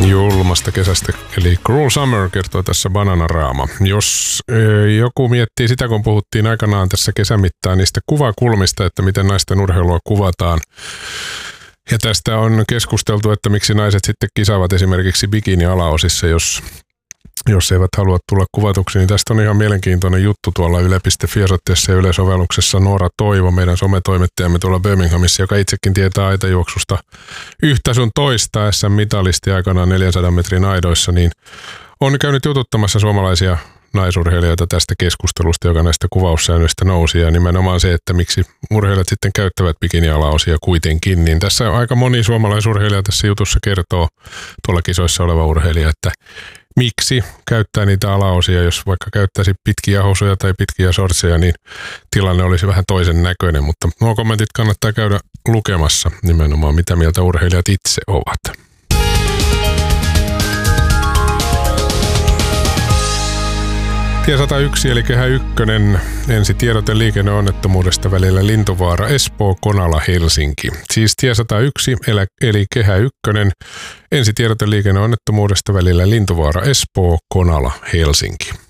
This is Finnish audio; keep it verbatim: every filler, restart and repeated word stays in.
julmasta kesästä, eli Cruel Summer kertoo tässä Bananaraama. Jos ö, joku miettii sitä, kun puhuttiin aikanaan tässä kesän mittaan niistä kuvakulmista, että miten naisten urheilua kuvataan, ja tästä on keskusteltu, että miksi naiset sitten kisaavat esimerkiksi bikini-alaosissa, jos, jos eivät halua tulla kuvatuksi, niin tästä on ihan mielenkiintoinen juttu tuolla yle piste fi osoitteessa ja Yle-sovelluksessa. Noora Toivo, meidän sometoimittajamme tuolla Birminghamissa, joka itsekin tietää aitajuoksusta yhtä sun toista S M-mitalisti aikanaan neljänsadan metrin aidoissa, niin on käynyt jututtamassa suomalaisia naisurheilijoita tästä keskustelusta, joka näistä kuvaussäännöistä nousi, ja nimenomaan se, että miksi urheilijat sitten käyttävät bikinialaosia kuitenkin, niin tässä aika moni suomalaisurheilija tässä jutussa kertoo, tuolla kisoissa oleva urheilija, että miksi käyttää niitä alaosia, jos vaikka käyttäisi pitkiä housuja tai pitkiä sortseja, niin tilanne olisi vähän toisen näköinen, mutta nuo kommentit kannattaa käydä lukemassa nimenomaan, mitä mieltä urheilijat itse ovat. Tie sata yksi eli Kehä ykkönen, ensi tiedote liikenneonnettomuudesta välillä Lintuvaara, Espoo, Konala, Helsinki. Siis tie sata yksi eli Kehä ykkönen, ensi tiedote liikenneonnettomuudesta välillä Lintuvaara, Espoo, Konala, Helsinki.